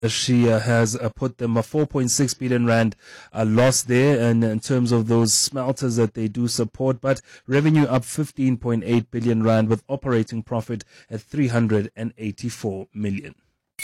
She has put them a 4.6 billion rand loss there, and in terms of those smelters that they do support, but revenue up 15.8 billion rand with operating profit at 384 million.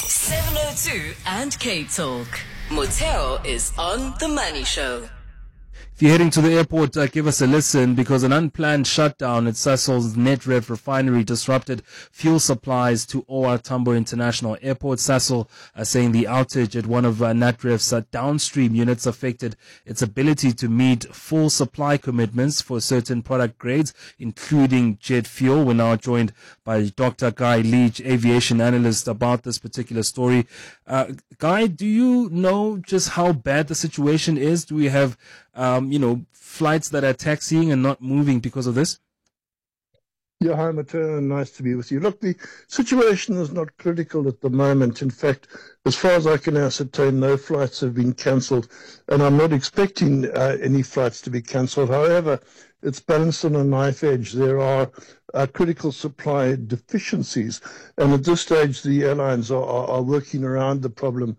702 and K-Talk. Motheo is on The Money Show. If you're heading to the airport, give us a listen, because an unplanned shutdown at Sasol's Natref refinery disrupted fuel supplies to OR Tambo International Airport. Sasol saying the outage at one of Natref's downstream units affected its ability to meet full supply commitments for certain product grades, including jet fuel. We're now joined by Dr. Guy Leach, aviation analyst, about this particular story. Guy, do you know just how bad the situation is? Do we have flights that are taxiing and not moving because of this? Yeah, hi, Matteo, nice to be with you. Look, the situation is not critical at the moment. In fact, as far as I can ascertain, no flights have been cancelled, and I'm not expecting any flights to be cancelled. However, it's balanced on a knife edge. There are critical supply deficiencies, and at this stage, the airlines are working around the problem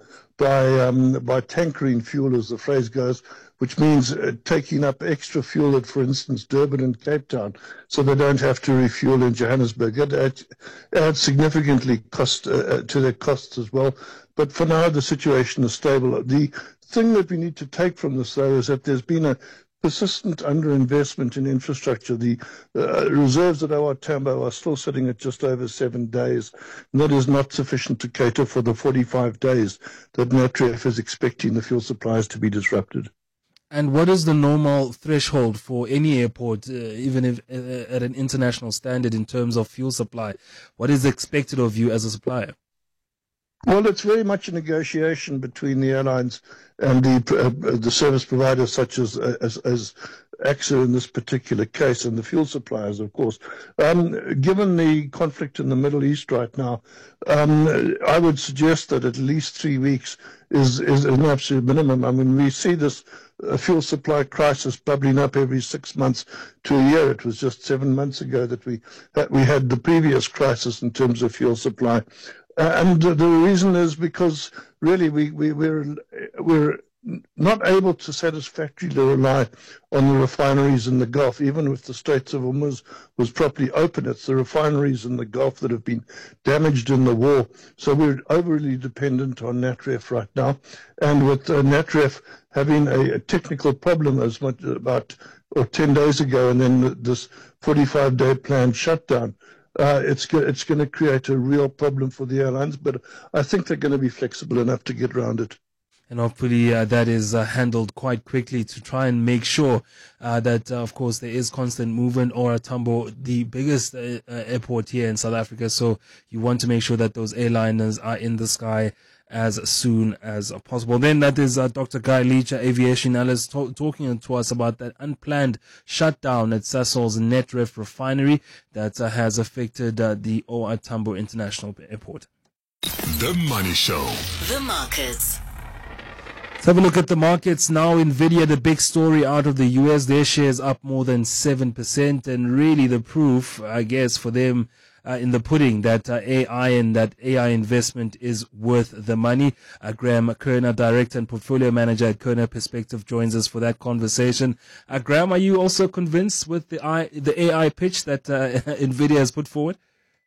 by tankering fuel, as the phrase goes, which means taking up extra fuel at, for instance, Durban and Cape Town, so they don't have to refuel in Johannesburg. It adds significantly to their costs as well. But for now, the situation is stable. The thing that we need to take from this, though, is that there's been a persistent underinvestment in infrastructure. The reserves at OR Tambo are still sitting at just over 7 days, and that is not sufficient to cater for the 45 days that Natref is expecting the fuel supplies to be disrupted. And what is the normal threshold for any airport, even if at an international standard, in terms of fuel supply? What is expected of you as a supplier? Well, it's very much a negotiation between the airlines and the service providers, such as AXA in this particular case, and the fuel suppliers, of course. Given the conflict in the Middle East right now, I would suggest that at least 3 weeks is an absolute minimum. I mean, we see this fuel supply crisis bubbling up every 6 months to a year. It was just 7 months ago that we had the previous crisis in terms of fuel supply. And the reason is because really we're not able to satisfactorily rely on the refineries in the Gulf. Even if the Straits of Hormuz was properly open, it's the refineries in the Gulf that have been damaged in the war. So we're overly dependent on Natref right now. And with Natref having a technical problem as much about 10 days ago, and then this 45-day planned shutdown, it's going to create a real problem for the airlines, but I think they're going to be flexible enough to get around it. And hopefully that is handled quite quickly to try and make sure that, of course, there is constant movement. OR Tambo, the biggest airport here in South Africa, so you want to make sure that those airliners are in the sky as soon as possible. Then that is Dr. Guy Leach, aviation analyst, talking to us about that unplanned shutdown at Sasol's Natref refinery that has affected the OR Tambo International Airport. The Money Show. The markets. Let's have a look at the markets now. Nvidia, the big story out of the US, their shares up more than 7%, and really the proof, I guess, for them in the pudding that AI and that AI investment is worth the money. Graham Kerner, Director and Portfolio Manager at Kerner Perspective, joins us for that conversation. Graham, are you also convinced with the AI pitch that Nvidia has put forward?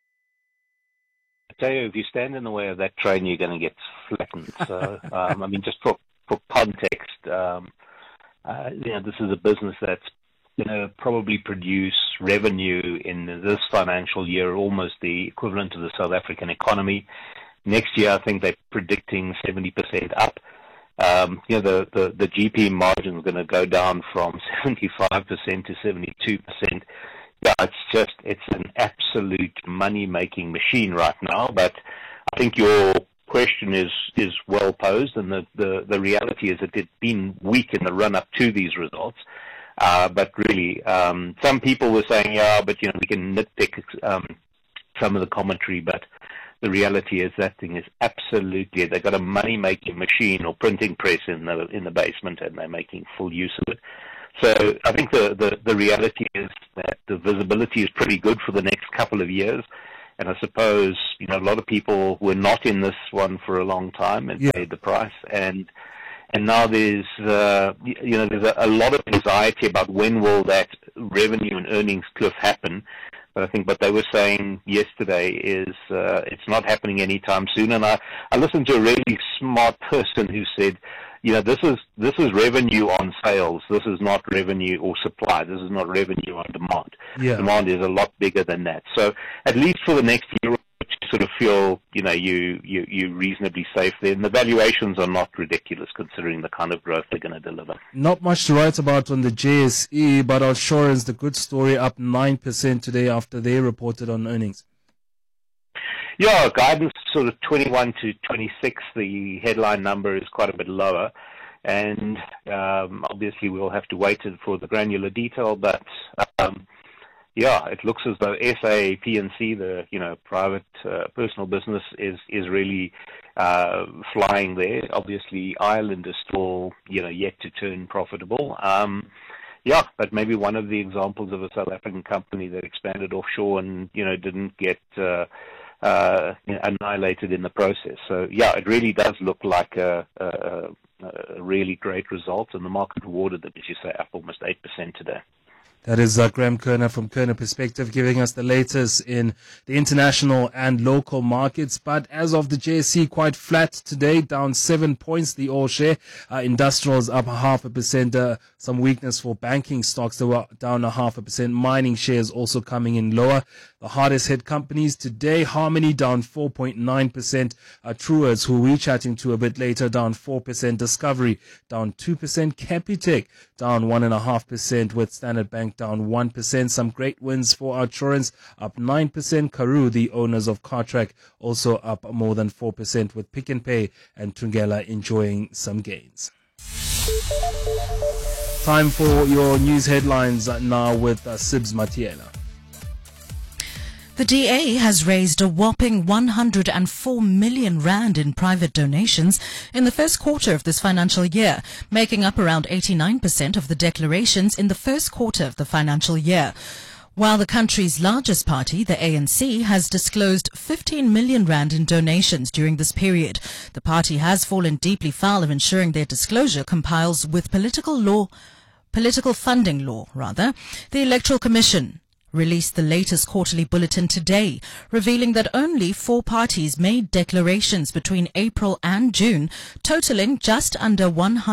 I tell you, if you stand in the way of that train, you're going to get flattened. So, I mean, just for context, this is a business that's probably produce revenue in this financial year almost the equivalent of the South African economy. Next year, I think they're predicting 70% up. The GP margin is going to go down from 75% to 72%. Yeah, it's an absolute money-making machine right now. But I think your question is well posed, and the reality is that it's been weak in the run-up to these results. But really, some people were saying, we can nitpick some of the commentary, but the reality is that thing is absolutely, they've got a money-making machine or printing press in the basement, and they're making full use of it. So I think the reality is that the visibility is pretty good for the next couple of years. And I suppose, a lot of people were not in this one for a long time and paid the price. And now there's a lot of anxiety about when will that revenue and earnings cliff happen. But I think what they were saying yesterday is it's not happening anytime soon. And I listened to a really smart person who said, this is revenue on sales. This is not revenue or supply. This is not revenue on demand. Yeah. Demand is a lot bigger than that. So at least for the next year, you sort of feel, you're reasonably safe there. And the valuations are not ridiculous considering the kind of growth they're going to deliver. Not much to write about on the JSE, but Assurance, the good story, up 9% today after they reported on earnings. Yeah, guidance sort of 21 to 26. The headline number is quite a bit lower. And obviously we'll have to wait for the granular detail, but it looks as though SA, P&C, the private personal business is really flying there. Obviously Ireland is still yet to turn profitable. But maybe one of the examples of a South African company that expanded offshore and didn't get annihilated in the process. So it really does look like a really great result, and the market rewarded them, as you say, up almost 8% today. That is Graham Kerner from Kerner Perspective giving us the latest in the international and local markets. But as of the JSE, quite flat today, down 7 points, the all share. Industrials up 0.5%. Some weakness for banking stocks that were down 0.5%. Mining shares also coming in lower. The hardest hit companies today, Harmony down 4.9%. Truworths, who we're chatting to a bit later, down 4%. Discovery down 2%. Capitec down 1.5%, with Standard Bank down 1%. Some great wins for Assurance, up 9%. Karoo, the owners of Cartrack, also up more than 4%, with Pick n Pay and Thungela enjoying some gains. Time for your news headlines now with Sibs Matiela. The DA has raised a whopping 104 million rand in private donations in the first quarter of this financial year, making up around 89% of the declarations in the first quarter of the financial year. While the country's largest party, the ANC, has disclosed 15 million rand in donations during this period, the party has fallen deeply foul of ensuring their disclosure complies with political funding law. The Electoral Commission released the latest quarterly bulletin today, revealing that only 4 parties made declarations between April and June, totaling just under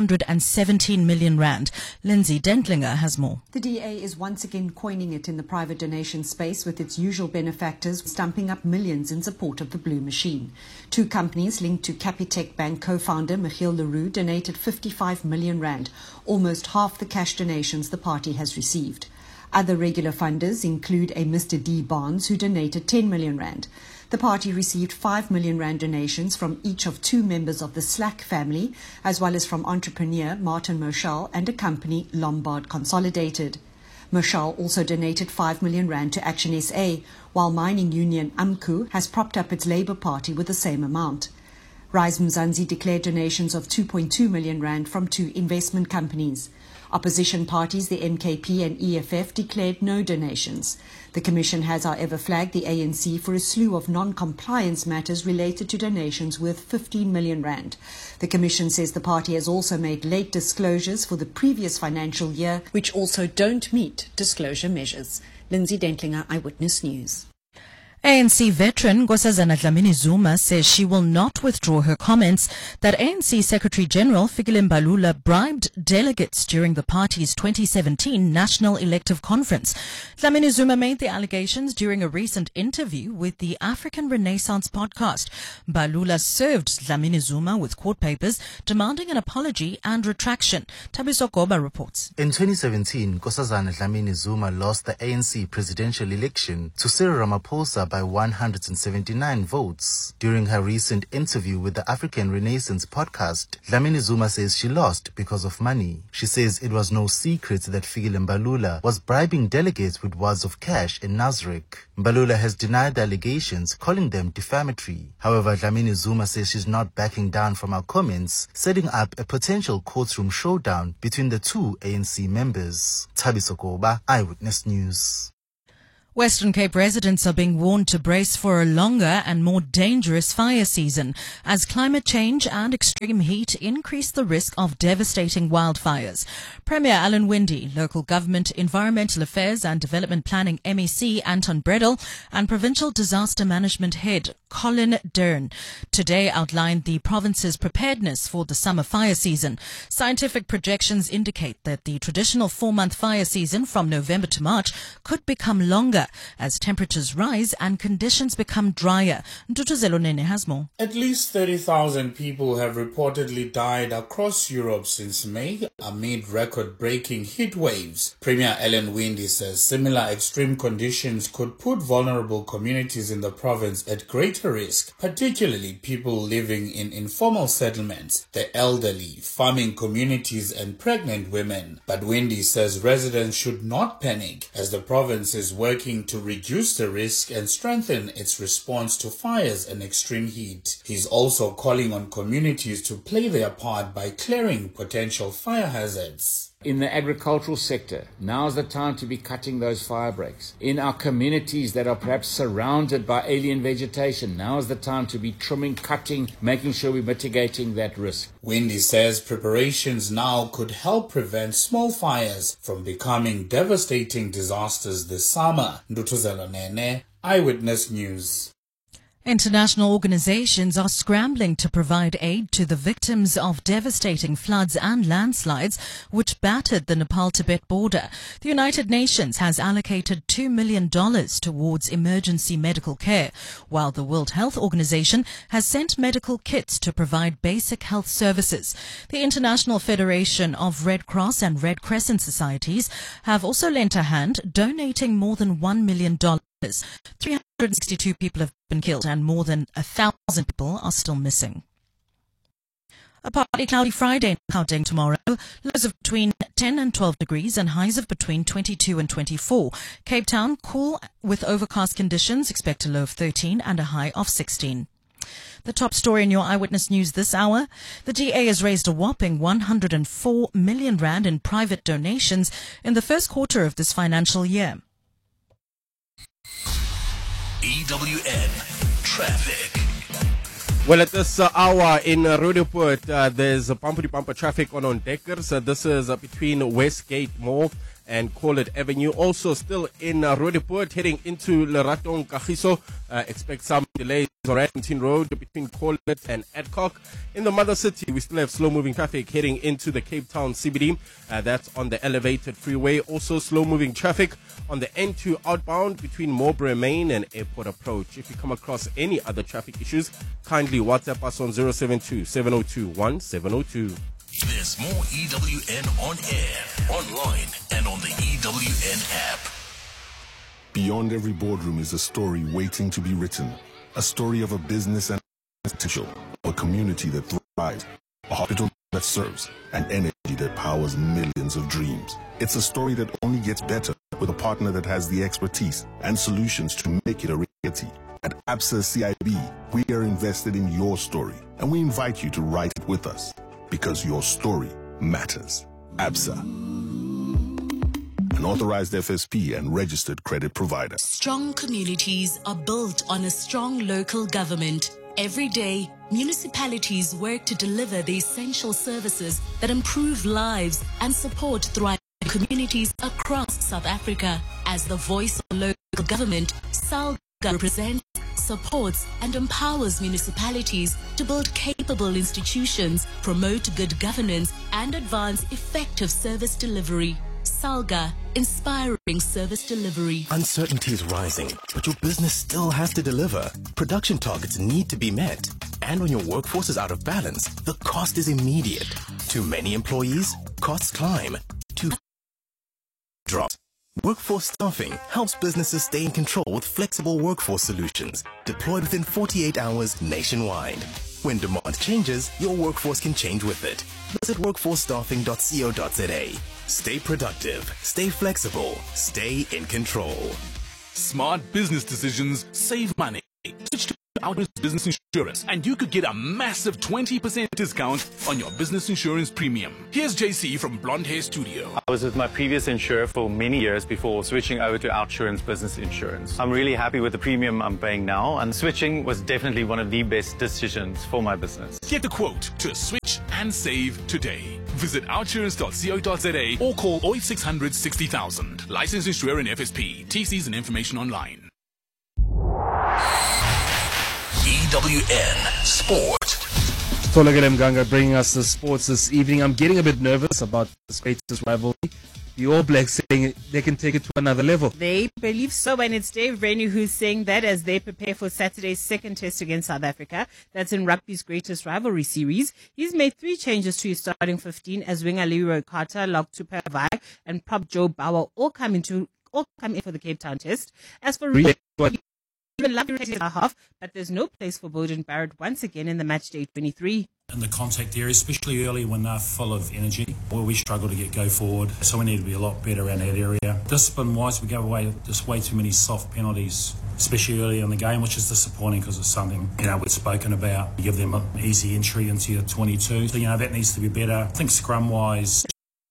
117 million rand. Lindsay Dentlinger has more. The DA is once again coining it in the private donation space, with its usual benefactors stumping up millions in support of the blue machine. 2 companies linked to Capitec Bank co-founder Michiel Leroux donated 55 million rand, almost half the cash donations the party has received. Other regular funders include a Mr. D. Barnes, who donated 10 million rand. The party received 5 million rand donations from each of 2 members of the Slack family, as well as from entrepreneur Martin Moshal and a company, Lombard Consolidated. Moshal also donated 5 million rand to Action SA, while mining union AMCU has propped up its Labour Party with the same amount. Rise Mzansi declared donations of 2.2 million rand from 2 investment companies. Opposition parties, the MKP and EFF, declared no donations. The Commission has, however, flagged the ANC for a slew of non-compliance matters related to donations worth 15 million rand. The Commission says the party has also made late disclosures for the previous financial year, which also don't meet disclosure measures. Lindsay Dentlinger, Eyewitness News. ANC veteran Nkosazana Dlamini-Zuma says she will not withdraw her comments that ANC Secretary-General Fikile Mbalula bribed delegates during the party's 2017 National Elective Conference. Dlamini-Zuma made the allegations during a recent interview with the African Renaissance podcast. Mbalula served Dlamini-Zuma with court papers demanding an apology and retraction. Tabiso Goba reports. In 2017, Nkosazana Dlamini-Zuma lost the ANC presidential election to Cyril Ramaphosa by 179 votes. During her recent interview with the African Renaissance podcast, Dlamini-Zuma says she lost because of money. She says it was no secret that Fikile Mbalula was bribing delegates with wads of cash in Nasrec. Mbalula has denied the allegations, calling them defamatory. However, Dlamini-Zuma says she's not backing down from her comments, setting up a potential courtroom showdown between the 2 ANC members. Tabiso Koba, Eyewitness News. Western Cape residents are being warned to brace for a longer and more dangerous fire season as climate change and extreme heat increase the risk of devastating wildfires. Premier Alan Winde, Local Government, Environmental Affairs and Development Planning MEC Anton Bredel, and Provincial Disaster Management Head Colin Dern today outlined the province's preparedness for the summer fire season. Scientific projections indicate that the traditional 4-month fire season from November to March could become longer as temperatures rise and conditions become drier. Ntutuzelo Nene has more. At least 30,000 people have reportedly died across Europe since May amid record-breaking heat waves. Premier Alan Winde says similar extreme conditions could put vulnerable communities in the province at greater risk, particularly people living in informal settlements, the elderly, farming communities and pregnant women. But Winde says residents should not panic as the province is working to reduce the risk and strengthen its response to fires and extreme heat. He's also calling on communities to play their part by clearing potential fire hazards. In the agricultural sector, now's the time to be cutting those fire breaks. In our communities that are perhaps surrounded by alien vegetation, now's the time to be trimming, cutting, making sure we're mitigating that risk. Winde says preparations now could help prevent small fires from becoming devastating disasters this summer. Ndutuzelo Nene, Eyewitness News. International organizations are scrambling to provide aid to the victims of devastating floods and landslides which battered the Nepal-Tibet border. The United Nations has allocated $2 million towards emergency medical care, while the World Health Organization has sent medical kits to provide basic health services. The International Federation of Red Cross and Red Crescent Societies have also lent a hand, donating more than $1 million. 362 people have been killed and more than 1,000 people are still missing. A partly cloudy Friday in Gauteng tomorrow, lows of between 10 and 12 degrees and highs of between 22 and 24. Cape Town, cool with overcast conditions, expect a low of 13 and a high of 16. The top story in your Eyewitness News this hour. The DA has raised a whopping 104 million rand in private donations in the first quarter of this financial year. EWN Traffic. Well, at this hour in Roodepoort, there's a bumper-to-bumper traffic on Deckers. This is between Westgate Mall and Collett Avenue. Also still in Roodepoort, heading into Leratong Kagiso. Expect some delays on Radington Road between Collett and Adcock. In the Mother City, we still have slow-moving traffic heading into the Cape Town CBD. That's on the elevated freeway. Also slow-moving traffic on the N2 outbound between Marlborough Main and Airport Approach. If you come across any other traffic issues, kindly WhatsApp us on 072-702-1702. There's more EWN on air, online, and on the EWN app. Beyond every boardroom is a story waiting to be written. A story of a business and potential, a community that thrives, a hospital that serves, and energy that powers millions of dreams. It's a story that only gets better with a partner that has the expertise and solutions to make it a reality. At Absa CIB, we are invested in your story, and we invite you to write it with us. Because your story matters. Absa, an authorized FSP and registered credit provider. Strong communities are built on a strong local government. Every day, municipalities work to deliver the essential services that improve lives and support thriving communities across South Africa. As the voice of local government, SALGA represents, supports and empowers municipalities to build capable institutions, promote good governance and advance effective service delivery. SALGA, inspiring service delivery. Uncertainty is rising, but your business still has to deliver. Production targets need to be met. And when your workforce is out of balance, the cost is immediate. Too many employees, costs climb. Too drops. Workforce Staffing helps businesses stay in control with flexible workforce solutions deployed within 48 hours nationwide. When demand changes, your workforce can change with it. Visit workforcestaffing.co.za. Stay productive, stay flexible, stay in control. Smart business decisions save money. Switch to OUTsurance Business Insurance, and you could get a massive 20% discount on your business insurance premium. Here's JC from Blonde Hair Studio. I was with my previous insurer for many years before switching over to OUTsurance Business Insurance. I'm really happy with the premium I'm paying now, and switching was definitely one of the best decisions for my business. Get the quote to switch and save today. Visit outsurance.co.za or call 0800 60,000. Licensed insurer in FSP. TCs and information online. EWN Sport. Tolagale Mganga bringing us the sports this evening. I'm getting a bit nervous about this greatest rivalry. The All Blacks saying they can take it to another level. They believe so, and it's Dave Rennie who's saying that as they prepare for Saturday's second test against South Africa. That's in rugby's greatest rivalry series. He's made 3 changes to his starting 15 as winger Leroy Carter, lock Tupai Vai, and prop Joe Bauer all come in for the Cape Town test. As for even Lovely half, but there's no place for Beauden Barrett once again in the match day 23. In the contact area, especially early when they're full of energy, where we struggle to go forward, so we need to be a lot better around that area. Discipline-wise, we go away just way too many soft penalties, especially early in the game, which is disappointing because it's something we've spoken about. You give them an easy entry into your 22, so that needs to be better. I think scrum-wise,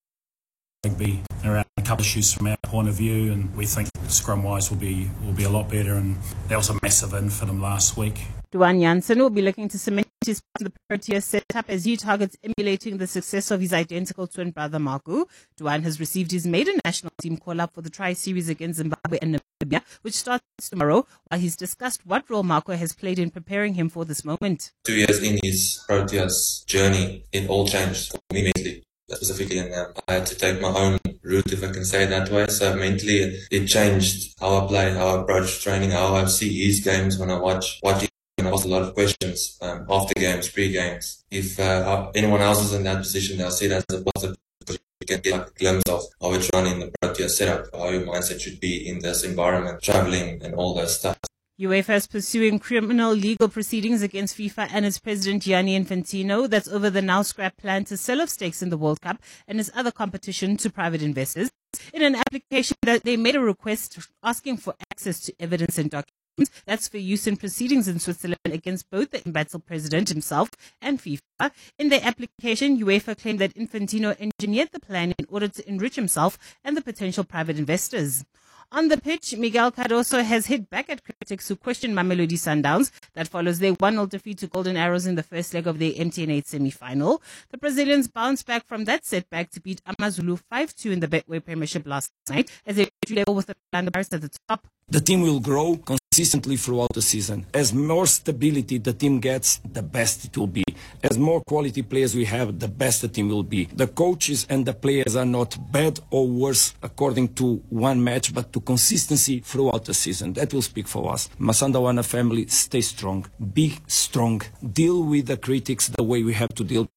rugby around a couple of issues from our point of view, and we think scrum-wise will be a lot better, and that was a massive in for them last week. Duan Jansen will be looking to cement his part in the Proteas setup as he targets emulating the success of his identical twin brother Marco. Duan has received his maiden national team call-up for the tri-series against Zimbabwe and Namibia, which starts tomorrow, while he's discussed what role Marco has played in preparing him for this moment. 2 years in his Proteas journey, it all changed for me mentally. Specifically, and I had to take my own route, if I can say it that way. So mentally, it changed how I play, how I approach training, how I see his games when I watch him. I ask a lot of questions after games, pre-games. If anyone else is in that position, they'll see that as a positive, because you can get a glimpse of how it's run in the Protea setup, how your mindset should be in this environment, traveling and all that stuff. UEFA is pursuing criminal legal proceedings against FIFA and its president Gianni Infantino. That's over the now scrapped plan to sell off stakes in the World Cup and its other competition to private investors. In an application that they made a request asking for access to evidence and documents. That's for use in proceedings in Switzerland against both the embattled president himself and FIFA. In their application, UEFA claimed that Infantino engineered the plan in order to enrich himself and the potential private investors. On the pitch, Miguel Cardoso has hit back at critics who question Mamelodi Sundowns. That follows their 1-0 defeat to Golden Arrows in the first leg of their MTN8 semi-final. The Brazilians bounced back from that setback to beat Amazulu 5-2 in the Betway Premiership last night as they level with the Orlando Pirates at the top. The team will grow consistently throughout the season. As more stability the team gets, the best it will be. As more quality players we have, the best the team will be. The coaches and the players are not bad or worse according to one match, but to consistency throughout the season. That will speak for us. Masandawana family, stay strong. Be strong. Deal with the critics the way we have to deal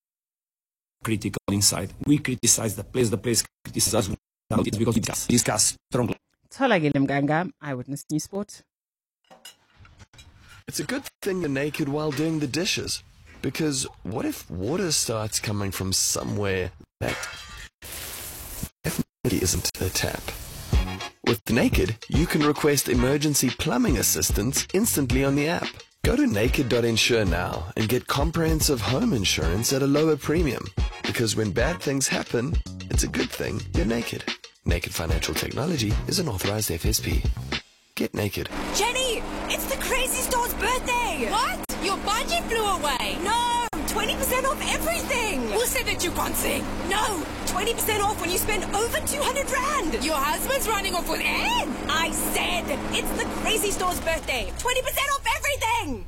critical inside. We criticize the players criticize us. It's because we discuss strongly. Tolagale Mganga, Eyewitness News Sport. It's a good thing you're naked while doing the dishes, because what if water starts coming from somewhere that definitely isn't a tap? With Naked, you can request emergency plumbing assistance instantly on the app. Go to naked.insure now and get comprehensive home insurance at a lower premium, because when bad things happen, it's a good thing you're naked. Naked Financial Technology is an authorized FSP. Get naked. Jenny, it's the Crazy Store's birthday! What? Your budget flew away! No! 20% off everything! Who said that you can't sing? No! 20% off when you spend over 200 Rand! Your husband's running off with Anne! I said, it's the Crazy Store's birthday! 20% off everything!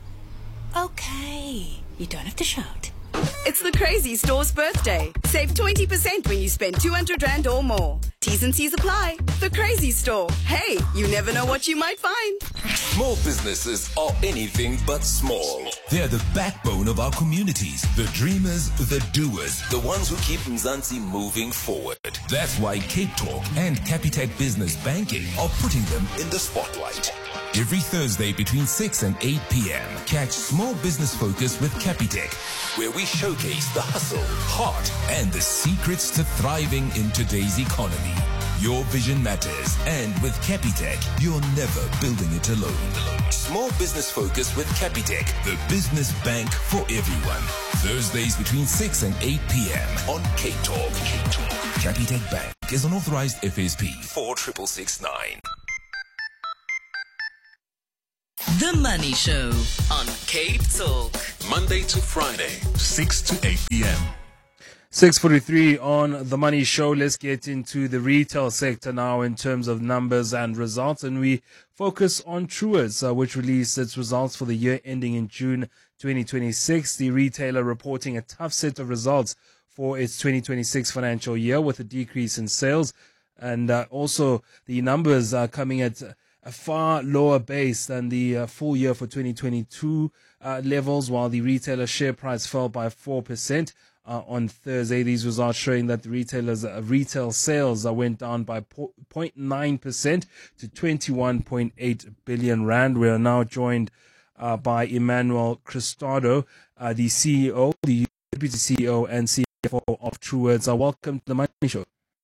Okay, you don't have to shout. It's the Crazy Store's birthday. Save 20% when you spend 200 Rand or more. T's and C's apply. The Crazy Store. Hey, you never know what you might find. Small businesses are anything but small. They're the backbone of our communities. The dreamers, the doers, the ones who keep Mzansi moving forward. That's why Cape Talk and Capitec Business Banking are putting them in the spotlight. Every Thursday between 6 and 8 p.m. catch Small Business Focus with Capitec, where we showcase the hustle, heart, and the secrets to thriving in today's economy. Your vision matters. And with Capitec, you're never building it alone. Small business focus with Capitec, the business bank for everyone. Thursdays between 6 and 8 p.m. on K-Talk. Capitec Bank is an authorized FSP 46669. The Money Show on Cape Talk. Monday to Friday, 6 to 8 p.m. 6:43 on The Money Show. Let's get into the retail sector now in terms of numbers and results. And we focus on Truworths, which released its results for the year ending in June 2026. The retailer reporting a tough set of results for its 2026 financial year with a decrease in sales. And also the numbers are coming at a far lower base than the full year for 2022 levels, while the retailer share price fell by 4%. On Thursday, these results showing that the retailer's retail sales went down by 0.9% to 21.8 billion rand. We are now joined by Emmanuel Cristado, the CEO, the Deputy CEO and CFO of Truworths. Welcome to the Money Show.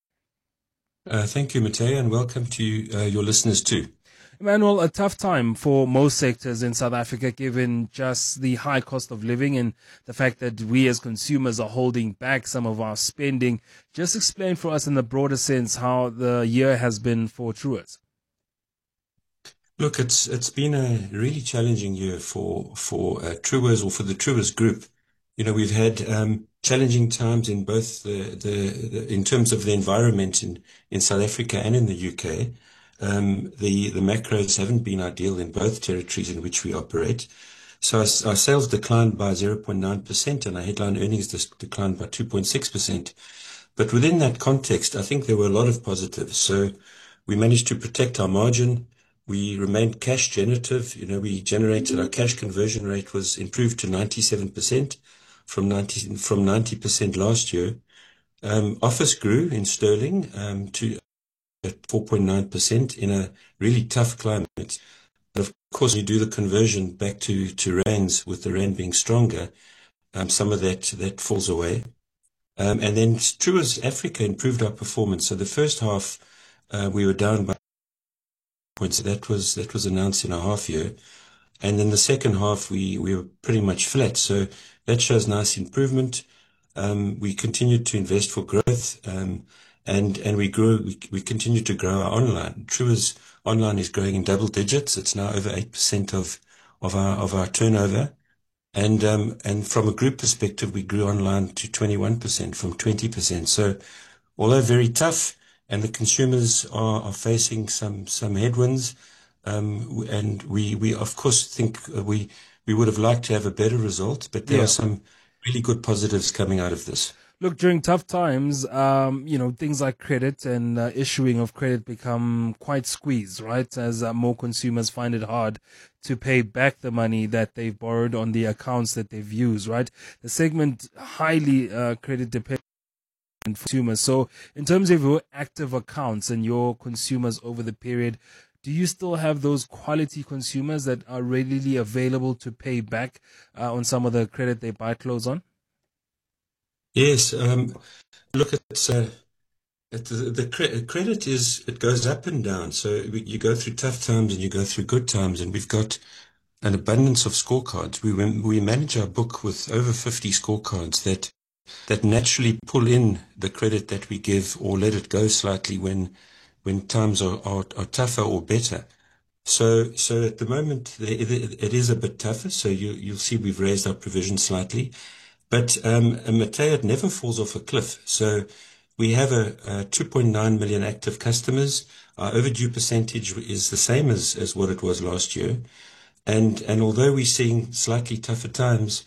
Thank you, Mateo, and welcome to your listeners too. Emmanuel, a tough time for most sectors in South Africa, given just the high cost of living and the fact that we as consumers are holding back some of our spending. Just explain for us in the broader sense how the year has been for Truworths. Look, it's been a really challenging year for Truworths, or for the Truworths Group. You know, we've had challenging times in both in terms of the environment in South Africa and in the UK. The macros haven't been ideal in both territories in which we operate. So our sales declined by 0.9% and our headline earnings declined by 2.6%. But within that context, I think there were a lot of positives. So we managed to protect our margin. We remained cash generative. You know, we generated, our cash conversion rate was improved to 97% from 90% last year. Office grew in sterling to 4.9% in a really tough climate. But of course, you do the conversion back to rands, with the rand being stronger, some of that falls away. And then Truworths Africa improved our performance. So the first half, we were down by points. That was announced in our half year. And then the second half, we were pretty much flat. So that shows nice improvement. We continued to invest for growth. And we continue to grow our online. Truworths online is growing in double digits. It's now over 8% of our turnover. And from a group perspective, we grew online to 21% from 20%. So although very tough, and the consumers are facing some headwinds, and we of course think we would have liked to have a better result, but there are some really good positives coming out of this. Look, during tough times, things like credit and issuing of credit become quite squeezed, right? As more consumers find it hard to pay back the money that they've borrowed on the accounts that they've used, right? The segment highly credit dependent on consumers. So in terms of your active accounts and your consumers over the period, do you still have those quality consumers that are readily available to pay back on some of the credit they buy clothes on? Yes, look, the credit it goes up and down. So you go through tough times and you go through good times, and we've got an abundance of scorecards. We manage our book with over 50 scorecards that naturally pull in the credit that we give, or let it go slightly when times are tougher or better. So at the moment it is a bit tougher. So you'll see we've raised our provision slightly. But Mateo, it never falls off a cliff. So we have a 2.9 million active customers. Our overdue percentage is the same as what it was last year. And although we're seeing slightly tougher times,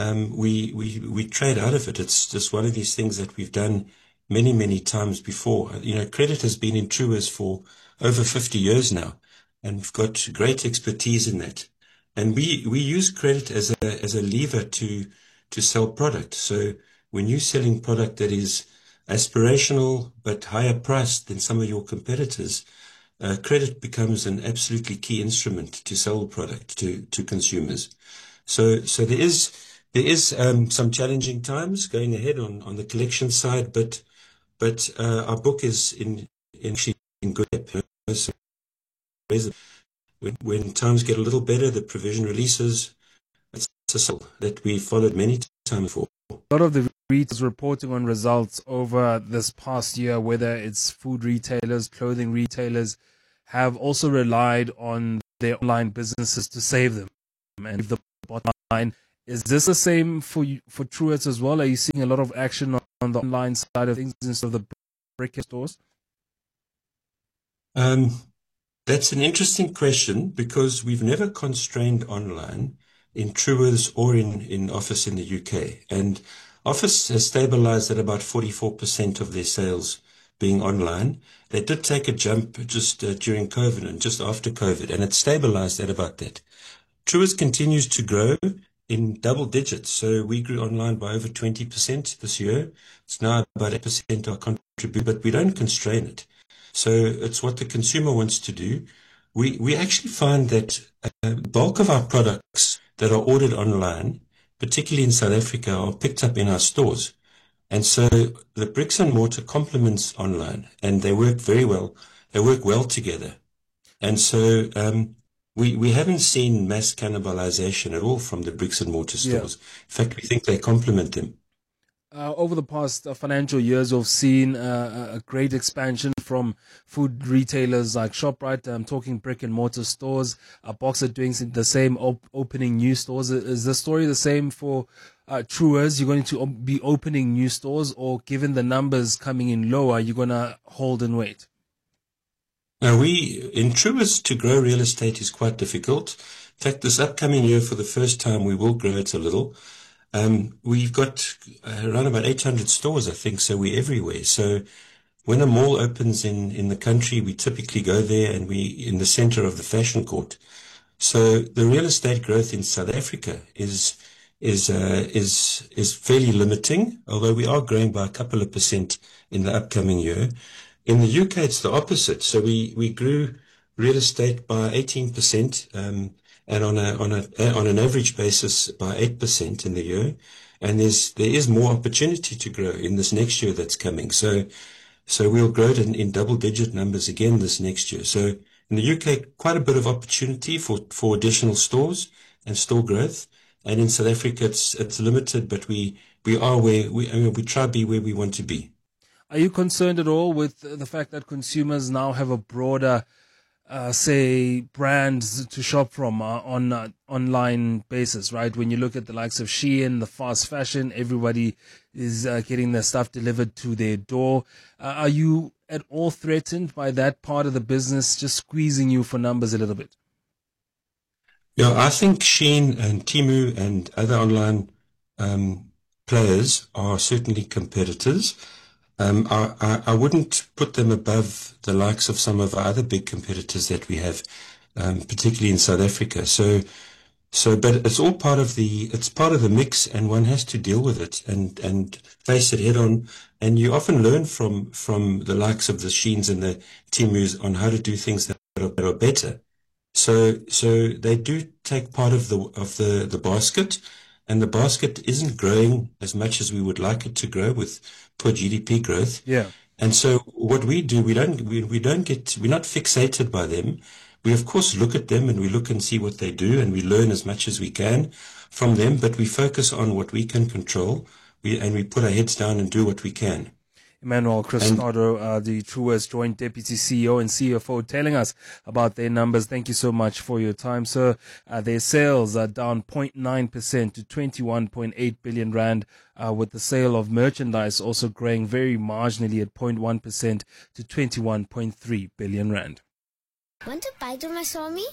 we trade out of it. It's just one of these things that we've done many, many times before. You know, credit has been in Truworths for over 50 years now, and we've got great expertise in that. And we use credit as a lever to sell product. So when you're selling product that is aspirational but higher priced than some of your competitors, credit becomes an absolutely key instrument to sell product to consumers. So there is some challenging times going ahead on the collection side, but our book is in in good shape. So when times get a little better, the provision releases. It's a cycle that we followed many times before. A lot of the retailers reporting on results over this past year, whether it's food retailers, clothing retailers, have also relied on their online businesses to save them and the bottom line. Is this the same for Truworths as well? Are you seeing a lot of action on the online side of things instead of the brick stores? That's an interesting question because we've never constrained online in Truworths or in Office in the UK. And Office has stabilized at about 44% of their sales being online. They did take a jump just during COVID and just after COVID, and it stabilized at about that. Truworths continues to grow in double digits. So we grew online by over 20% this year. It's now about 8% our contribute, but we don't constrain it. So it's what the consumer wants to do. We actually find that bulk of our products that are ordered online, particularly in South Africa, are picked up in our stores. And so the bricks and mortar complements online, and they work very well. They work well together. And so we haven't seen mass cannibalization at all from the bricks and mortar stores. Yeah. In fact, we think they complement them. Over the past financial years, we've seen a great expansion from food retailers like ShopRite. I'm talking brick and mortar stores. Boxer doing the same, opening new stores. Is the story the same for Truworths? You're going to be opening new stores, or given the numbers coming in lower, you're going to hold and wait? Now, in Truworths, to grow real estate is quite difficult. In fact, this upcoming year, for the first time, we will grow it a little. We've got around about 800 stores, I think, so we're everywhere. So when a mall opens in the country, we typically go there, and we in the center of the fashion court. So the real estate growth in South Africa is fairly limiting, although we are growing by a couple of % in the upcoming year. In the UK, it's the opposite. So we grew real estate by 18%, and on an average basis by 8% in the year. And there is more opportunity to grow in this next year that's coming. So we'll grow it in double-digit numbers again this next year. So in the UK, quite a bit of opportunity for additional stores and store growth. And in South Africa, it's limited, but we are where we try to be where we want to be. Are you concerned at all with the fact that consumers now have a broader, say, brands to shop from on online basis, right? When you look at the likes of Shein, the fast fashion, everybody is getting their stuff delivered to their door. Are you at all threatened by that part of the business just squeezing you for numbers a little bit? Yeah, I think Shein and Temu and other online players are certainly competitors. I wouldn't put them above the likes of some of our other big competitors that we have, particularly in South Africa. But it's all part of the mix, and one has to deal with it and face it head on. And you often learn from the likes of the Sheins and the Temus on how to do things that are better. So they do take part of the basket. And the basket isn't growing as much as we would like it to grow with poor GDP growth. Yeah. And so what we do, we're not fixated by them. We of course look at them and we look and see what they do, and we learn as much as we can from them, but we focus on what we can control. We put our heads down and do what we can. Emmanuel Cristado, the Truworths Joint Deputy CEO and CFO, telling us about their numbers. Thank you so much for your time, sir. Their sales are down 0.9% to 21.8 billion rand, with the sale of merchandise also growing very marginally at 0.1% to 21.3 billion rand. Want to bite of my Swami?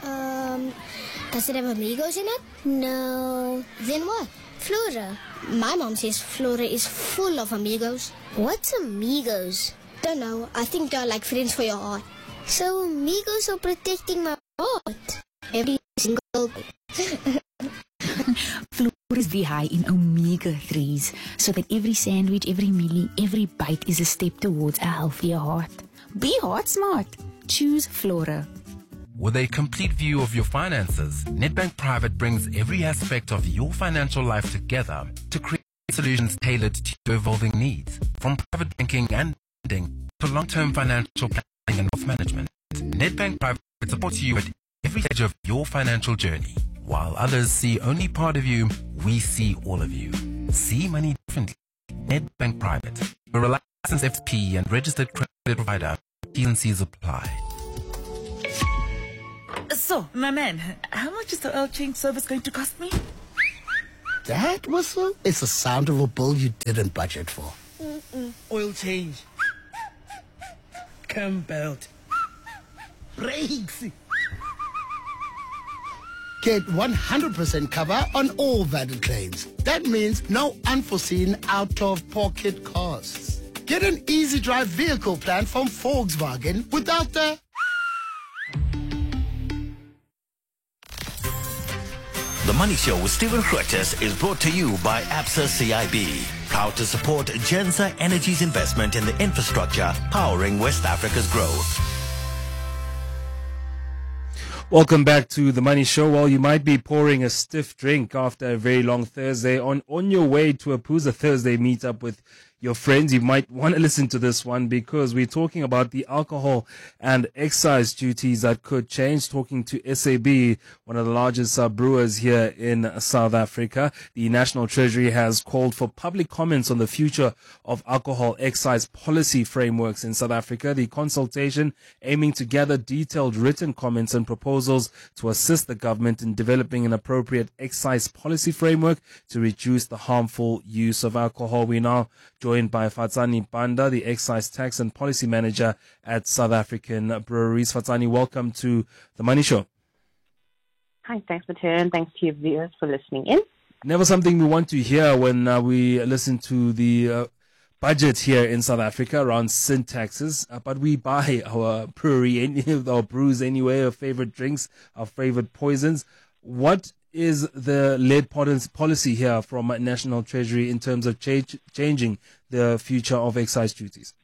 Does it have amigos in it? No. Then what? Flora. My mom says Flora is full of amigos. What's amigos? Don't know. I think they're like friends for your heart. So amigos are protecting my heart. Every single Flora is very high in omega-3s, so that every sandwich, every meal, every bite is a step towards a healthier heart. Be heart smart. Choose Flora. With a complete view of your finances, Nedbank Private brings every aspect of your financial life together to create solutions tailored to your evolving needs. From private banking and lending for long-term financial planning and wealth management. Nedbank Private supports you at every stage of your financial journey. While others see only part of you, we see all of you. See money differently. Nedbank Private. We're a licensed FP and registered credit provider. T&Cs apply. So, my man, how much is the oil change service going to cost me? That whistle is the sound of a bill you didn't budget for. Oil change. Cam belt. Brakes. Get 100% cover on all valid claims. That means no unforeseen out-of-pocket costs. Get an easy drive vehicle plan from Volkswagen without the... The Money Show with Stephen Curtis is brought to you by Absa CIB. Proud to support Gensa Energy's investment in the infrastructure powering West Africa's growth. Welcome back to the Money Show. Well, you might be pouring a stiff drink after a very long Thursday. On your way to a Pooza Thursday meetup with your friends, you might want to listen to this one because we're talking about the alcohol and excise duties that could change. Talking to SAB, one of the largest brewers here in South Africa. The National Treasury has called for public comments on the future of alcohol excise policy frameworks in South Africa. The consultation aiming to gather detailed written comments and proposals to assist the government in developing an appropriate excise policy framework to reduce the harmful use of alcohol. We now joined by Fatsani Banda, the Excise Tax and Policy Manager at South African Breweries. Fatsani, welcome to the Money Show. Hi, thanks for tuning in. Thanks to your viewers for listening in. Never something we want to hear when we listen to the budget here in South Africa around sin taxes, but we buy our brewery, our brews anyway, our favorite drinks, our favorite poisons. What is the lead policy here from National Treasury in terms of changing the future of excise duties?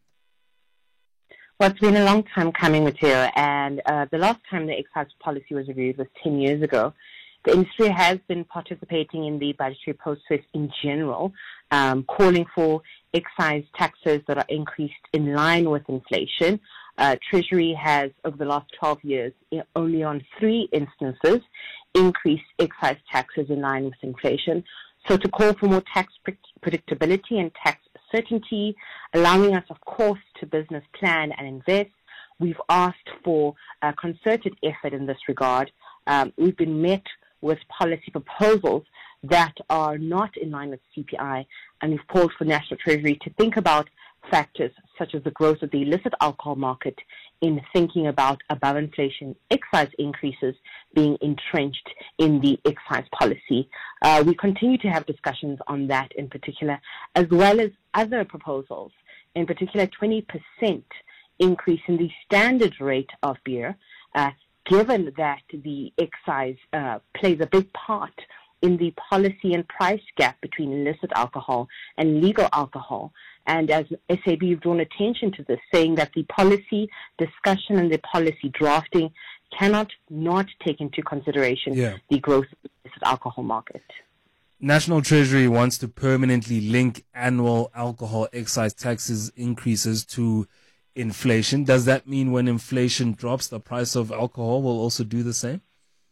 Well, it's been a long time coming, Matteo, and the last time the excise policy was reviewed was 10 years ago. The industry has been participating in the budgetary process in general, calling for excise taxes that are increased in line with inflation. Treasury has, over the last 12 years, only on 3 instances, increased excise taxes in line with inflation. So to call for more tax predictability and tax certainty, allowing us, of course, to business plan and invest, we've asked for a concerted effort in this regard. We've been met with policy proposals that are not in line with CPI, and we've called for National Treasury to think about factors such as the growth of the illicit alcohol market in thinking about above inflation excise increases being entrenched in the excise policy. We continue to have discussions on that in particular, as well as other proposals, in particular 20% increase in the standard rate of beer, given that the excise plays a big part in the policy and price gap between illicit alcohol and legal alcohol. And as SAB, we've drawn attention to this, saying that the policy discussion and the policy drafting cannot not take into consideration the growth of the illicit alcohol market. National Treasury wants to permanently link annual alcohol excise taxes increases to inflation. Does that mean when inflation drops, the price of alcohol will also do the same?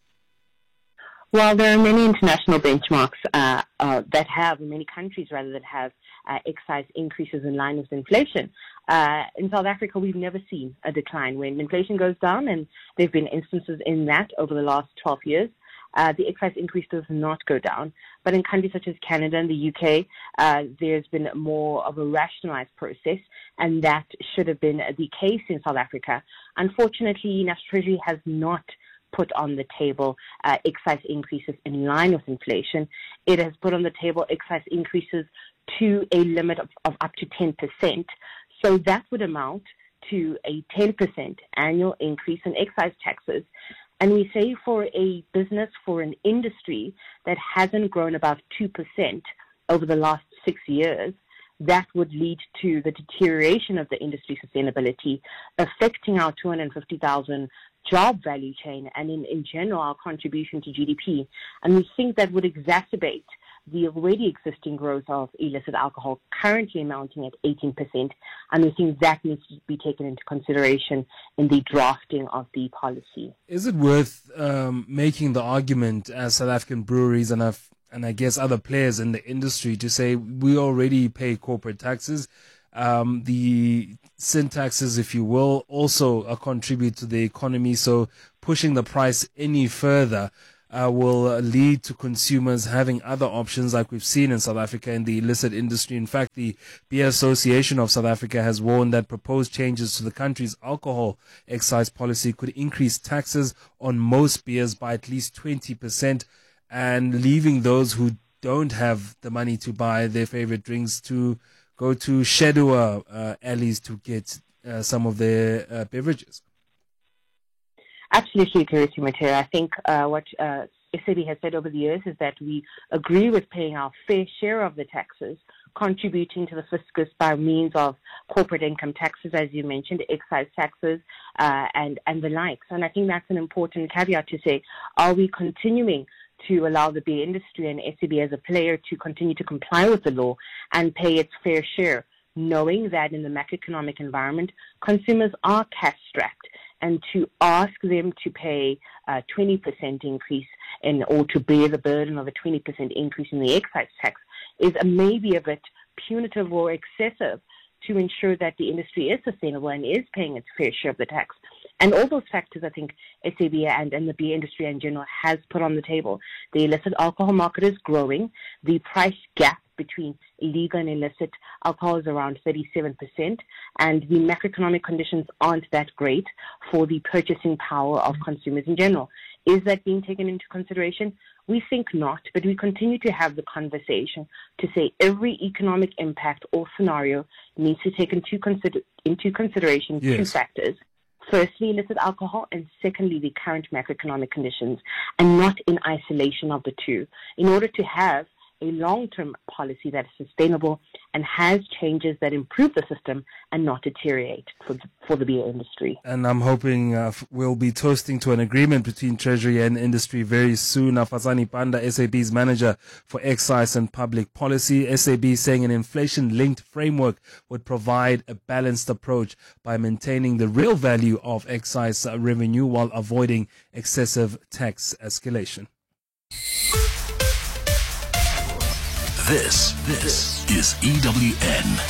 Well, there are many international benchmarks that have, many countries rather, that have excise increases in line with inflation. In South Africa, we've never seen a decline. When inflation goes down, and there have been instances in that over the last 12 years, the excise increase does not go down. But in countries such as Canada and the UK, there's been more of a rationalized process, and that should have been the case in South Africa. Unfortunately, National Treasury has not put on the table excise increases in line with inflation. It has put on the table excise increases to a limit of up to 10%. So that would amount to a 10% annual increase in excise taxes. And we say for a business, for an industry that hasn't grown above 2% over the last 6 years, that would lead to the deterioration of the industry sustainability, affecting our 250,000 job value chain and in general our contribution to GDP. And we think that would exacerbate the already existing growth of illicit alcohol currently amounting at 18%, and we think that needs to be taken into consideration in the drafting of the policy. Is it worth making the argument as South African breweries and I guess other players in the industry to say we already pay corporate taxes? The sin taxes, if you will, also contribute to the economy, so pushing the price any further will lead to consumers having other options like we've seen in South Africa in the illicit industry. In fact, the Beer Association of South Africa has warned that proposed changes to the country's alcohol excise policy could increase taxes on most beers by at least 20% and leaving those who don't have the money to buy their favorite drinks to go to Shedua alleys to get some of their beverages. Absolutely agree with you, Mateo. I think what SAB has said over the years is that we agree with paying our fair share of the taxes, contributing to the fiscus by means of corporate income taxes, as you mentioned, excise taxes, and the likes. And I think that's an important caveat to say, are we continuing to allow the beer industry and SAB as a player to continue to comply with the law and pay its fair share, knowing that in the macroeconomic environment, consumers are cash-strapped, and to ask them to pay a 20% increase or to bear the burden of a 20% increase in the excise tax is maybe a bit punitive or excessive to ensure that the industry is sustainable and is paying its fair share of the tax. And all those factors, I think, SAB and the beer industry in general has put on the table. The illicit alcohol market is growing. The price gap between illegal and illicit alcohol is around 37%, and the macroeconomic conditions aren't that great for the purchasing power of consumers in general. Is that being taken into consideration? We think not, but we continue to have the conversation to say every economic impact or scenario needs to take into consideration two factors. Firstly, illicit alcohol, and secondly, the current macroeconomic conditions, and not in isolation of the two, in order to have a long-term policy that is sustainable and has changes that improve the system and not deteriorate for the beer industry. And I'm hoping we'll be toasting to an agreement between Treasury and industry very soon. Afazani Panda, SAB's manager for excise and public policy. SAB saying an inflation-linked framework would provide a balanced approach by maintaining the real value of excise revenue while avoiding excessive tax escalation. This is EWN.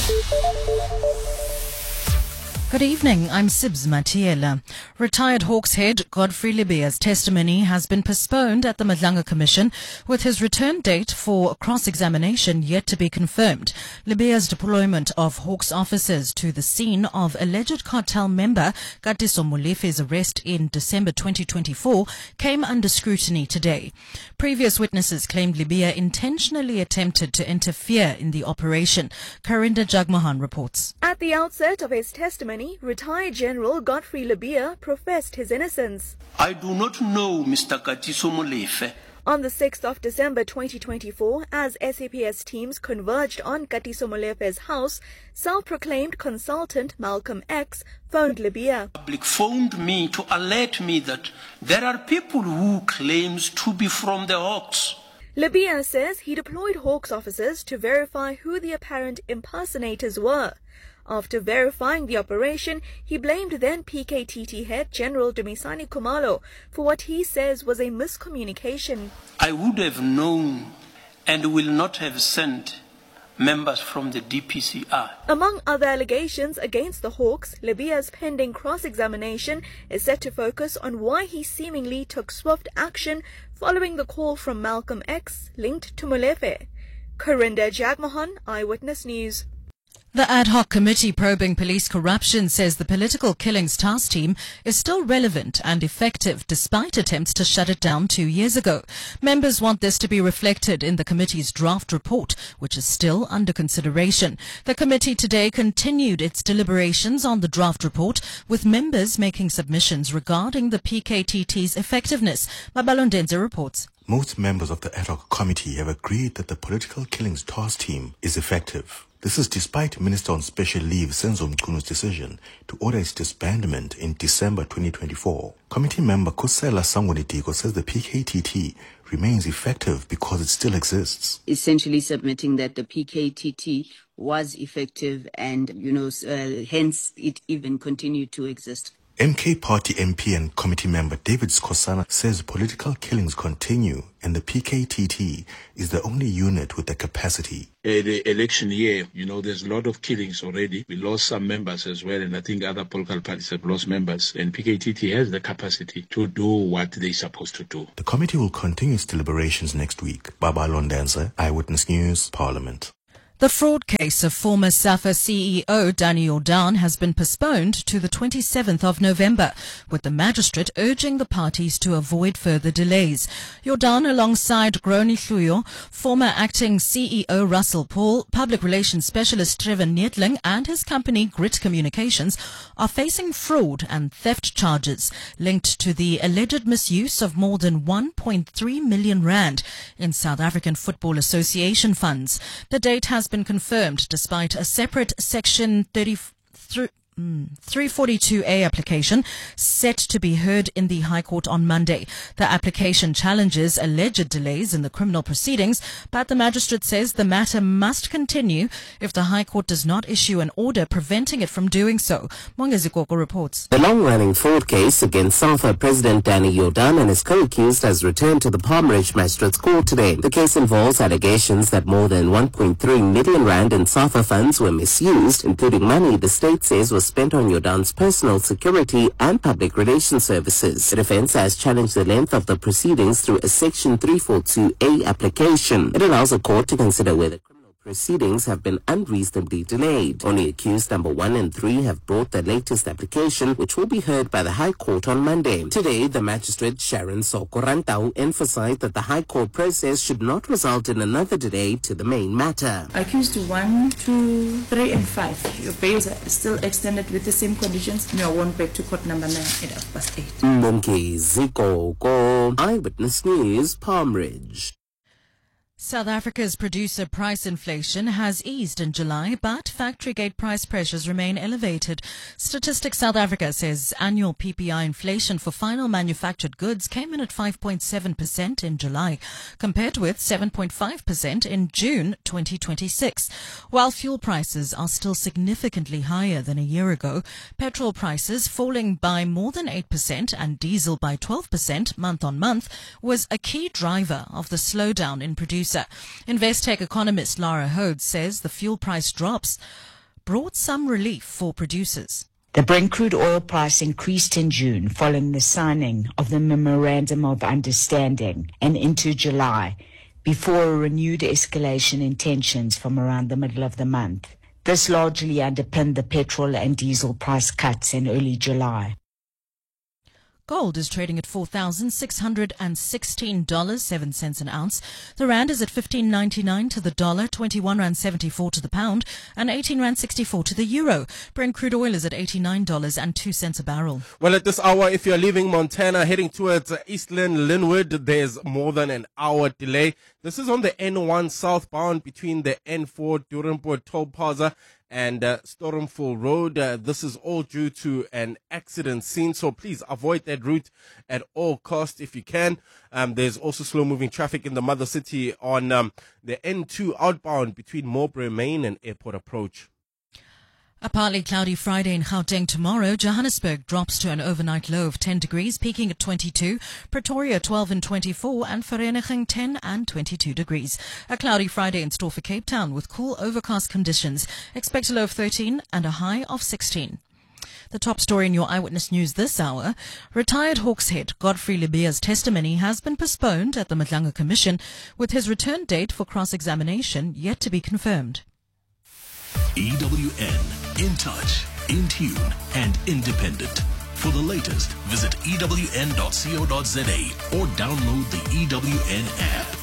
Good evening, I'm Sibs Matiela. Retired Hawks head Godfrey Lebea's testimony has been postponed at the Madlanga Commission, with his return date for cross-examination yet to be confirmed. Lebea's deployment of Hawks officers to the scene of alleged cartel member Katiso Molefe's arrest in December 2024 came under scrutiny today. Previous witnesses claimed Lebea intentionally attempted to interfere in the operation. Karinda Jagmohan reports. At the outset of his testimony, retired General Godfrey Lebea professed his innocence. I do not know Mr. Katiso Molefe. On the 6th of December 2024, as SAPS teams converged on Katiso Molefe's house, self-proclaimed consultant Malcolm X phoned Lebea. Public phoned me to alert me that there are people who claims to be from the Hawks. Lebea says he deployed Hawks officers to verify who the apparent impersonators were. After verifying the operation, he blamed then PKTT head General Dumisani Khumalo for what he says was a miscommunication. I would have known and will not have sent members from the DPCR. Among other allegations against the Hawks, Lebea's pending cross-examination is set to focus on why he seemingly took swift action following the call from Malcolm X linked to Molefe. Karinda Jagmohan, Eyewitness News. The ad hoc committee probing police corruption says the political killings task team is still relevant and effective despite attempts to shut it down 2 years ago. Members want this to be reflected in the committee's draft report, which is still under consideration. The committee today continued its deliberations on the draft report, with members making submissions regarding the PKTT's effectiveness. Mabalondenze reports. Most members of the ad hoc committee have agreed that the political killings task team is effective. This is despite Minister on Special Leave Senzo Mchunu decision to order its disbandment in December 2024. Committee member Kusela Sangwanitiko says the PKTT remains effective because it still exists. Essentially submitting that the PKTT was effective and, hence it even continued to exist. MK Party MP and committee member David Skosana says political killings continue and the PKTT is the only unit with the capacity. The election year, there's a lot of killings already. We lost some members as well, and I think other political parties have lost members. And PKTT has the capacity to do what they're supposed to do. The committee will continue its deliberations next week. Baba Londenza, Eyewitness News, Parliament. The fraud case of former SAFA CEO Danny Jordaan has been postponed to the 27th of November, with the magistrate urging the parties to avoid further delays. Jordaan, alongside Groni Hluyo, former acting CEO Russell Paul, public relations specialist Trevor Neethling and his company Grit Communications are facing fraud and theft charges linked to the alleged misuse of more than 1.3 million rand in South African Football Association funds. The date has been confirmed despite a separate Section 342A application set to be heard in the High Court on Monday. The application challenges alleged delays in the criminal proceedings, but the magistrate says the matter must continue if the High Court does not issue an order preventing it from doing so. Mongezi Koko reports. The long-running fraud case against SAFA President Danny Jordaan and his co-accused has returned to the Palm Ridge Magistrates Court today. The case involves allegations that more than 1.3 million rand in SAFA funds were misused, including money the state says was spent on Jordaan's personal security and public relations services. The defense has challenged the length of the proceedings through a Section 342A application. It allows a court to consider whether proceedings have been unreasonably delayed. Only accused number 1 and 3 have brought the latest application, which will be heard by the High Court on Monday. Today, the magistrate Sharon Sokorantau emphasized that the High Court process should not result in another delay to the main matter. Accused 1, 2, 3, and 5. Your bails are still extended with the same conditions. You are warned back to court number 9 at 8:30. Mongezi Koko, Eyewitness News, Palm Ridge. South Africa's producer price inflation has eased in July, but factory gate price pressures remain elevated. Statistics South Africa says annual PPI inflation for final manufactured goods came in at 5.7% in July, compared with 7.5% in June 2026. While fuel prices are still significantly higher than a year ago, petrol prices falling by more than 8% and diesel by 12% month on month was a key driver of the slowdown in producer. Investec economist Lara Hodes says the fuel price drops brought some relief for producers. The Brent crude oil price increased in June following the signing of the Memorandum of Understanding and into July, before a renewed escalation in tensions from around the middle of the month. This largely underpinned the petrol and diesel price cuts in early July. Gold is trading at $4,616.07 an ounce. The rand is at 15.99 to the dollar, 21.74 to the pound, and 18.64 to the euro. Brent crude oil is at $89.02 a barrel. Well, at this hour, if you're leaving Montana heading towards Eastland, Linwood, there's more than an hour delay. This is on the N1 southbound between the N4 Duranport Toll Plaza and Stormful Road. This is all due to an accident scene, so please avoid that route at all costs if you can. There's also slow-moving traffic in the mother city on the N2 outbound between Mowbray Main and Airport Approach. A partly cloudy Friday in Gauteng tomorrow. Johannesburg drops to an overnight low of 10 degrees, peaking at 22. Pretoria 12 and 24, and Vereeniging 10 and 22 degrees. A cloudy Friday in store for Cape Town with cool overcast conditions. Expect a low of 13 and a high of 16. The top story in your Eyewitness News this hour. Retired Hawks head Godfrey Lebea's testimony has been postponed at the Madlanga Commission, with his return date for cross-examination yet to be confirmed. EWN, in touch, in tune, and independent. For the latest, visit ewn.co.za or download the EWN app.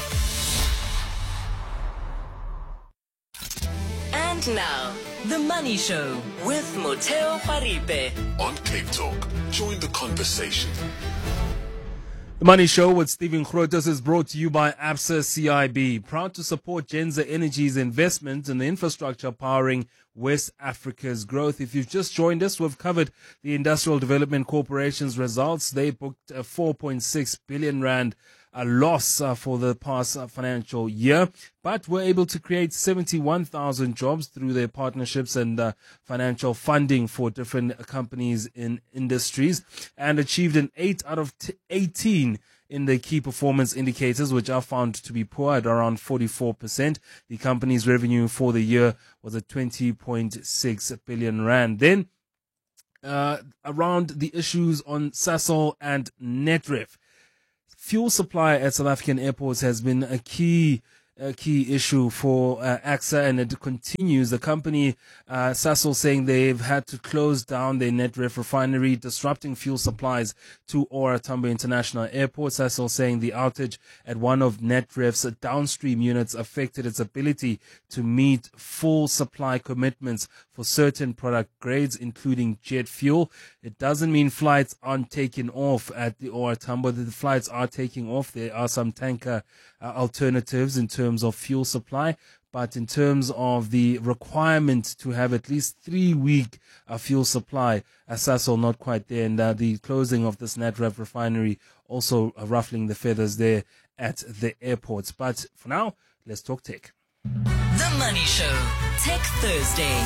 And now, The Money Show with Moteo Faripe. On Cape Talk, join the conversation. The Money Show with Stephen Grootes is brought to you by Absa CIB, proud to support Genza Energy's investment in the infrastructure powering West Africa's growth. If you've just joined us, we've covered the Industrial Development Corporation's results. They booked a 4.6 billion rand loss for the past financial year, but were able to create 71,000 jobs through their partnerships and financial funding for different companies in industries, and achieved an 8 out of 18 in the key performance indicators, which are found to be poor at around 44%. The company's revenue for the year was at 20.6 billion rand. Then, around the issues on Sasol and Netrev. Fuel supply at South African airports has been a key issue for AXA, and it continues. The company, Sasol, saying they've had to close down their Netrev refinery, disrupting fuel supplies to OR Tambo International Airport. Sasol saying the outage at one of Netrev's downstream units affected its ability to meet full supply commitments for certain product grades, including jet fuel. It doesn't mean flights aren't taking off at the OR Tambo. The flights are taking off. There are some tanker alternatives in terms of fuel supply, but in terms of the requirement to have at least 3-week fuel supply, Sasol not quite there, and the closing of this Netrev refinery also ruffling the feathers there at the airports. But for now, let's talk tech. The Money Show, Tech Thursday.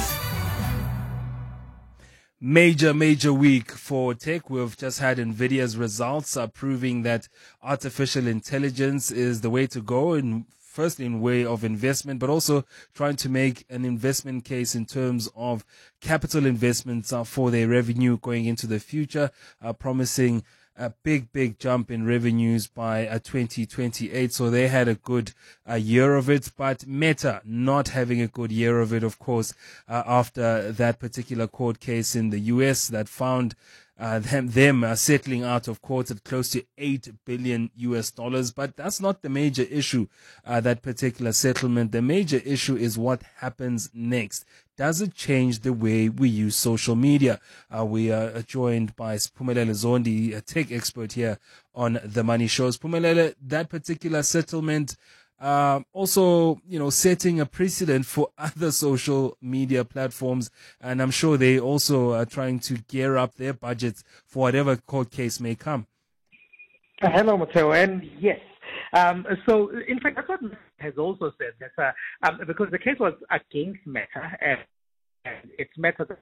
Major week for tech. We've just had NVIDIA's results proving that artificial intelligence is the way to go, and firstly in way of investment, but also trying to make an investment case in terms of capital investments for their revenue going into the future, promising a big jump in revenues by 2028. So they had a good year of it, but Meta not having a good year of it, of course, after that particular court case in the US that found them settling out of court at close to $8 billion. But that's not the major issue, that particular settlement. The major issue is what happens next. Does it change the way we use social media? We are joined by Siphumelele Zondi, a tech expert here on The Money Show. Siphumelele, that particular settlement also, setting a precedent for other social media platforms, and I'm sure they also are trying to gear up their budgets for whatever court case may come. Hello, Matteo, and yes. So, in fact, that's what Meta has also said, that because the case was against Meta, and it's Meta that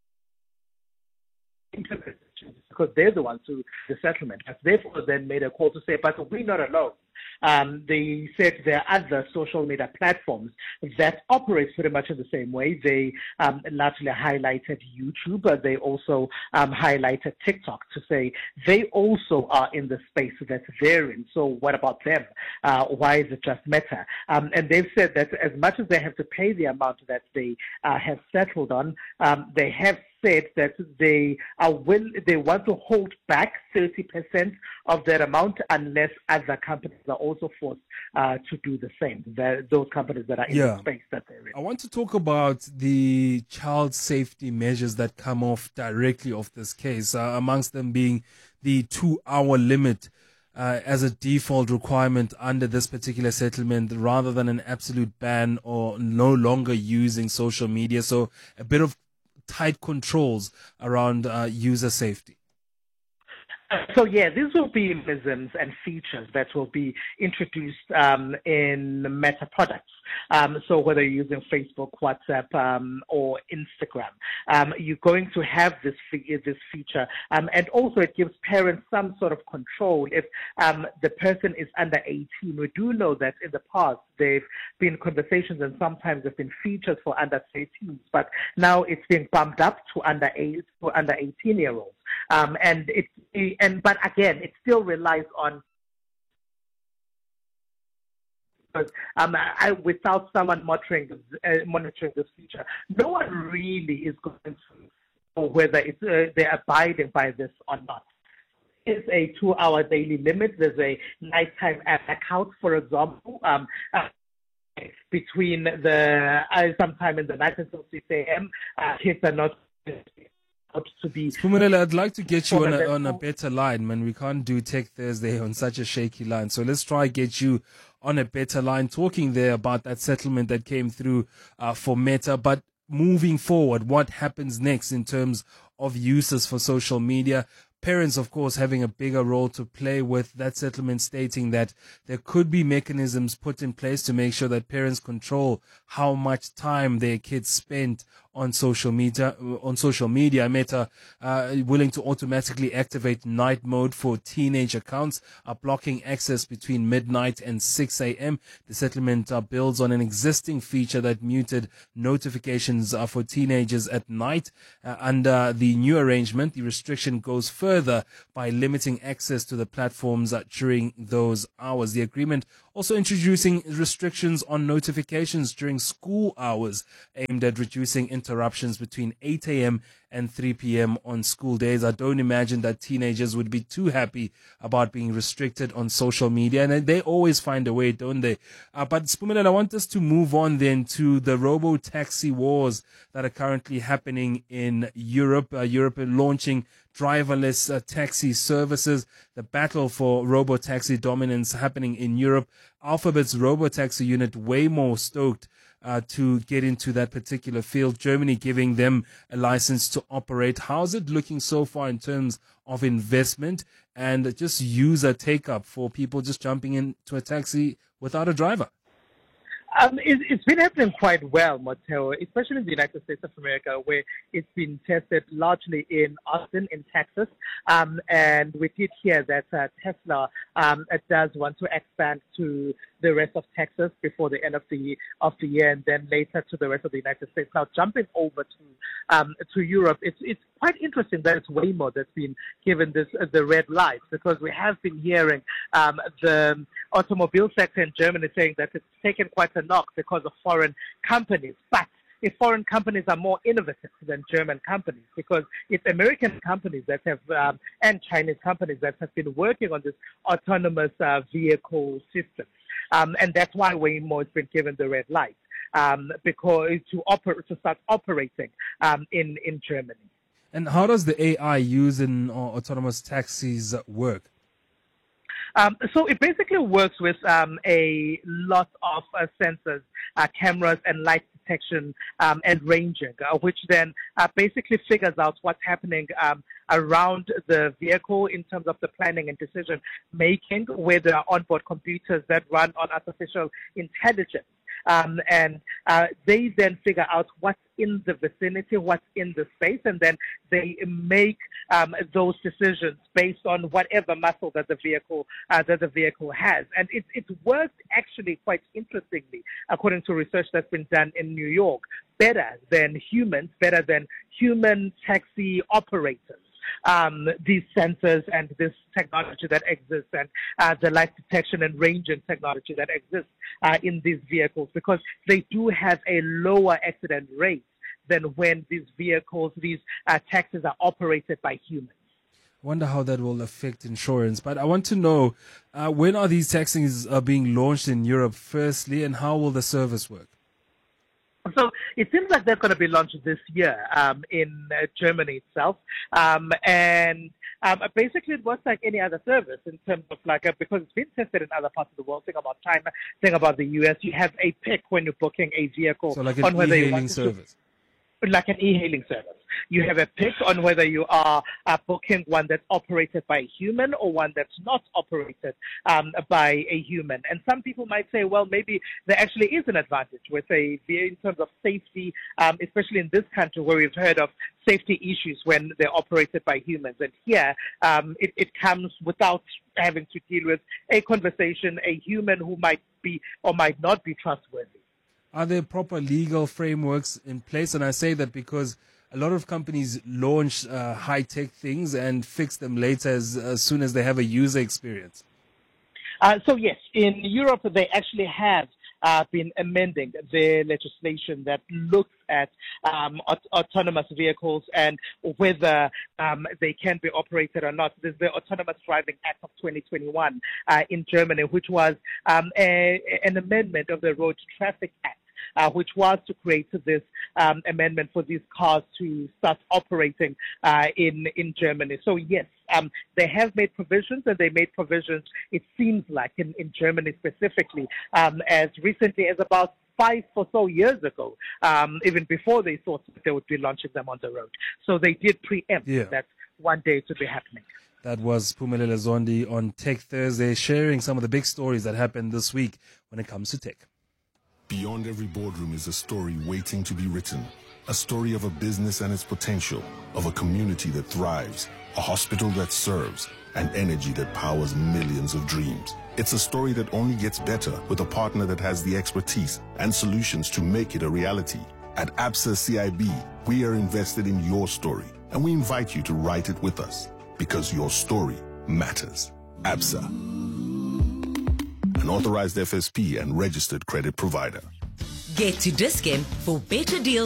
because they're the ones who the settlement. And therefore, then made a call to say, but we're not alone. They said there are other social media platforms that operate pretty much in the same way. They largely highlighted YouTube, but they also highlighted TikTok to say they also are in the space that they're in. So what about them? Why is it just Meta? And they've said that as much as they have to pay the amount that they have settled on, they have said that they want to hold back 30% of that amount unless other companies are also forced to do the same. Those companies that are in the space that they're in. I want to talk about the child safety measures that come off directly off this case, amongst them being the 2-hour limit as a default requirement under this particular settlement, rather than an absolute ban or no longer using social media. So a bit of tight controls around user safety. So these will be mechanisms and features that will be introduced in Meta products. So whether you're using Facebook, WhatsApp, or Instagram, you're going to have this feature, and also it gives parents some sort of control if the person is under 18. We do know that in the past there've been conversations and sometimes there've been features for under 13s, but now it's being bumped up to under 18-year-olds. But again, it still relies on without someone monitoring this feature, no one really is going to know whether they're abiding by this or not. There's a 2-hour daily limit. There's a nighttime blackout, for example, between sometime in the night until 6 a.m. Kids are not to be. Spumelele, I'd like to get you on a better line, man. We can't do Tech Thursday on such a shaky line. So let's try get you on a better line, talking there about that settlement that came through for Meta. But moving forward, what happens next in terms of uses for social media? Parents, of course, having a bigger role to play with that settlement, stating that there could be mechanisms put in place to make sure that parents control how much time their kids spend on social media. Meta willing to automatically activate night mode for teenage accounts, blocking access between midnight and 6 a.m. The settlement builds on an existing feature that muted notifications for teenagers at night. Under the new arrangement, the restriction goes further by limiting access to the platforms during those hours. The agreement also introducing restrictions on notifications during school hours, aimed at reducing interruptions between 8 a.m. and 3 p.m. on school days. I don't imagine that teenagers would be too happy about being restricted on social media, and they always find a way, don't they? But Spumelele, I want us to move on then to the robo-taxi wars that are currently happening in Europe. Europe launching driverless taxi services. The battle for robo-taxi dominance happening in Europe. Alphabet's robo-taxi unit Waymo stoked to get into that particular field. Germany giving them a license to operate. How's it looking so far in terms of investment and just user take-up for people just jumping into a taxi without a driver? It's been happening quite well, Matteo, especially in the United States of America, where it's been tested largely in Austin, in Texas. And we did hear that Tesla does want to expand to the rest of Texas before the end of the year, and then later to the rest of the United States. Now, jumping over to Europe, it's quite interesting that it's Waymo that's been given the red light, because we have been hearing the automobile sector in Germany saying that it's taken quite a knock because of foreign companies. But if foreign companies are more innovative than German companies, because it's American companies that have and Chinese companies that have been working on this autonomous vehicle system. And that's why Waymo has been given the red light, because to start operating in Germany. And how does the AI used in autonomous taxis work? So it basically works with a lot of sensors, cameras, and light detection and ranging, which then basically figures out what's happening around the vehicle in terms of the planning and decision making, where there are onboard computers that run on artificial intelligence. And they then figure out what's in the vicinity, what's in the space, and then they make those decisions based on whatever muscle that the vehicle has. And it's worked actually quite interestingly, according to research that's been done in New York, better than human taxi operators. These sensors and this technology that exists, and the light detection and ranging technology that exists in these vehicles, because they do have a lower accident rate than when these taxis are operated by humans. Wonder how that will affect insurance. But I want to know, when are these taxis being launched in Europe firstly, and how will the service work? So it seems like they're going to be launched this year in Germany itself. And basically it works like any other service in terms of because it's been tested in other parts of the world. Think about China, think about the US. You have a pick when you're booking a vehicle. So like an e-hailing service. Like an e-hailing service. You have a pick on whether you are booking one that's operated by a human or one that's not operated by a human. And some people might say, well, maybe there actually is an advantage in terms of safety, especially in this country where we've heard of safety issues when they're operated by humans. And here, it comes without having to deal with a conversation, a human who might be or might not be trustworthy. Are there proper legal frameworks in place? And I say that because a lot of companies launch high-tech things and fix them later as soon as they have a user experience. So yes, in Europe they actually have been amending the legislation that looks at autonomous vehicles and whether they can be operated or not. There's the Autonomous Driving Act of 2021 in Germany, which was an amendment of the Road Traffic Act which was to create this amendment for these cars to start operating in Germany. So yes, they have made provisions, and they made provisions, it seems like, in Germany specifically, as recently as about 5 or so years ago, even before they thought that they would be launching them on the road. So they did preempt that one day it would be happening. That was Phumelele Zondi on Tech Thursday, sharing some of the big stories that happened this week when it comes to tech. Beyond every boardroom is a story waiting to be written. A story of a business and its potential, of a community that thrives, a hospital that serves, and energy that powers millions of dreams. It's a story that only gets better with a partner that has the expertise and solutions to make it a reality. At Absa CIB, we are invested in your story, and we invite you to write it with us, because your story matters. Absa, an authorized FSP and registered credit provider. Get to Dis-Chem for better deals.